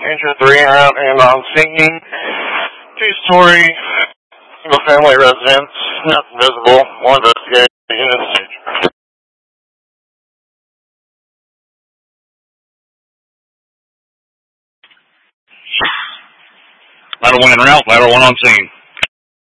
Engine 3 out and on scene. Two-story, single-family residence. Nothing visible. One investigated unit stage. Ladder 1 en route, Ladder 1 on scene.